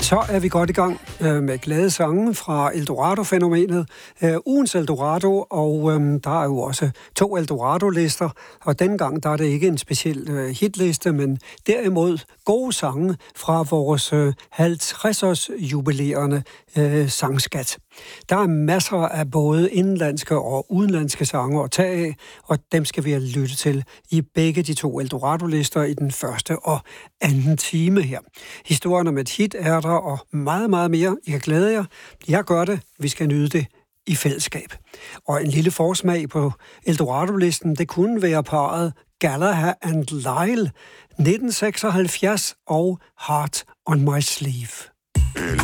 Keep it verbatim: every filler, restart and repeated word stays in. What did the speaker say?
Så er vi godt i gang øh, med glade sange fra Eldorado-fænomenet. Øh, ugens Eldorado, og øh, der er jo også to Eldorado-lister, og denne gang der er det ikke en speciel øh, hitliste, men derimod gode sange fra vores øh, halvtreds-års jubilerende øh, sangskat. Der er masser af både indlandske og udenlandske sange at tage af, og dem skal vi lytte til i begge de to Eldorado-lister i den første og anden time her. Historien om et hit er der, og meget, meget mere. I kan glæde jer. Jeg gør det. Vi skal nyde det i fællesskab. Og en lille forsmag på Eldorado-listen, det kunne være parret Gallagher and Lyle, nitten seksoghalvfjerds og Heart on My Sleeve.